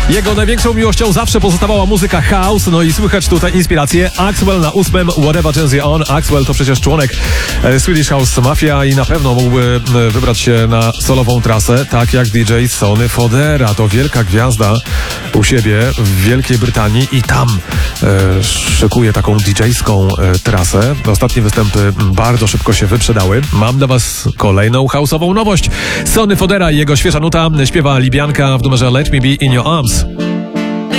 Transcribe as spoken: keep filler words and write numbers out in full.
Jego największą miłością zawsze pozostawała muzyka house, no i słychać tutaj inspirację. Axwell na ósmym Whatever Turns You On. Axwell to przecież członek Swedish House Mafia i na pewno mógłby wybrać się na solową trasę, tak jak D J Sonny Fodera. To wielka gwiazda u siebie w Wielkiej Brytanii i tam e, szykuje taką D J-ską e, trasę. Ostatnie występy bardzo szybko się wyprzedały. Mam dla was kolejną house'ową nowość. Sonny Fodera i jego świeża nuta śpiewa Libianka w numerze Let Me Be In Your Arms.